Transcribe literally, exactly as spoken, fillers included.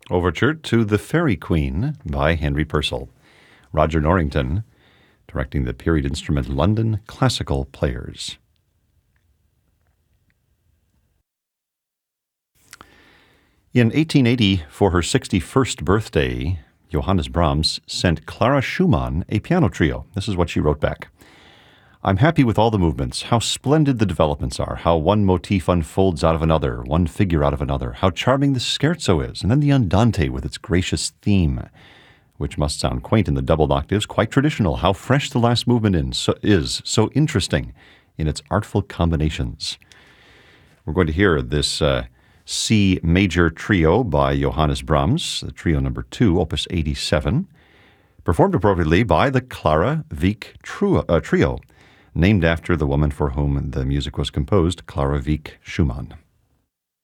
Overture to The Fairy Queen by Henry Purcell. Roger Norrington directing the period instrument London Classical Players. In eighteen eighty, for her sixty-first birthday, Johannes Brahms sent Clara Schumann a piano trio. This is what she wrote back. I'm happy with all the movements, how splendid the developments are, how one motif unfolds out of another, one figure out of another, how charming the scherzo is, and then the andante with its gracious theme, which must sound quaint in the doubled octaves, quite traditional, how fresh the last movement in, so, is, so interesting in its artful combinations. We're going to hear this uh, C major trio by Johannes Brahms, the trio number two, opus eighty-seven, performed appropriately by the Clara Wieck Trio, uh, trio, named after the woman for whom the music was composed, Clara Wieck Schumann.